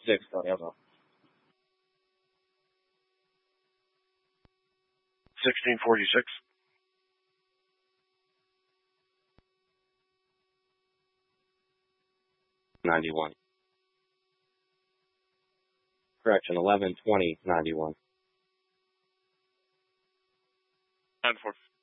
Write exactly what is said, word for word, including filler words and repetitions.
six on Amazon. sixteen forty-six. ninety-one. Correction, eleven twenty ninety-one. ten four.